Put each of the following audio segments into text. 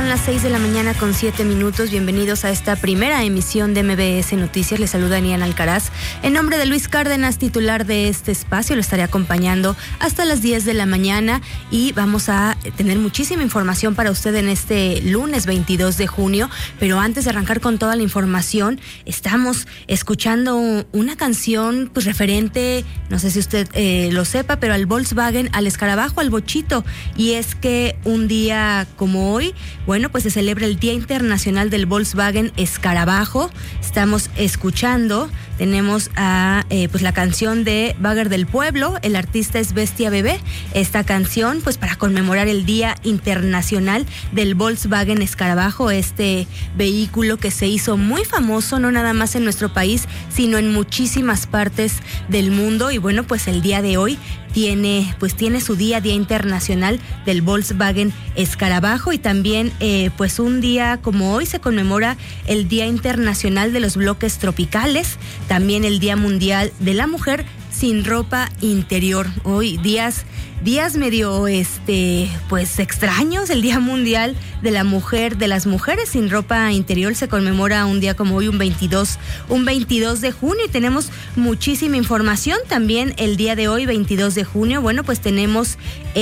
son las 6 de la mañana con 7 minutos. Bienvenidos a esta primera emisión de MBS Noticias. Les saluda Niana Alcaraz. En nombre de Luis Cárdenas, titular de este espacio, lo estaré acompañando hasta las 10 de la mañana y vamos a tener muchísima información para usted en este lunes 22 de junio. Pero antes de arrancar con toda la información, estamos escuchando una canción pues referente, no sé si usted lo sepa, pero al Volkswagen, al escarabajo, al bochito. Y es que un día como hoy, bueno, pues se celebra el Día Internacional del Volkswagen Escarabajo. Estamos escuchando, tenemos a pues la canción de Bagger del Pueblo, el artista es Bestia Bebé. Esta canción pues para conmemorar el Día Internacional del Volkswagen Escarabajo, este vehículo que se hizo muy famoso, no nada más en nuestro país, sino en muchísimas partes del mundo. Y bueno, pues el día de hoy tiene su Día Internacional del Volkswagen Escarabajo. Y también pues un día como hoy se conmemora el Día Internacional de los Bloques Tropicales, también el Día Mundial de la Mujer sin ropa interior. Hoy días medio pues extraños. El Día Mundial de la Mujer, de las mujeres sin ropa interior, se conmemora un día como hoy, un 22 de junio, y tenemos muchísima información también el día de hoy, 22 de junio. Bueno, pues tenemos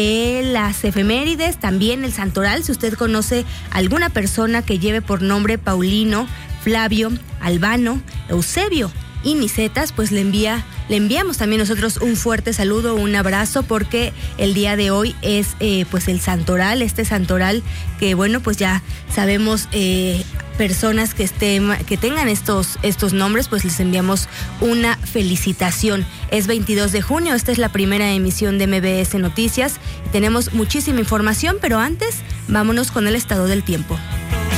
las efemérides, también el santoral. Si usted conoce alguna persona que lleve por nombre Paulino, Flavio, Albano, Eusebio y Nicetas, pues le enviamos también nosotros un fuerte saludo, un abrazo, porque el día de hoy es pues el santoral, este santoral que bueno, pues ya sabemos, personas que tengan estos nombres, pues les enviamos una felicitación. Es 22 de junio, esta es la primera emisión de MBS Noticias y tenemos muchísima información, pero antes vámonos con el estado del tiempo.